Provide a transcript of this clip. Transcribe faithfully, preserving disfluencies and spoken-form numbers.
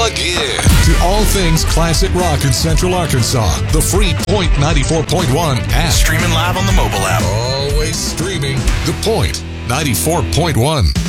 Plug in to all things classic rock in Central Arkansas. The free Point ninety-four point one app. Streaming live on the mobile app. Always streaming. The Point ninety-four point one.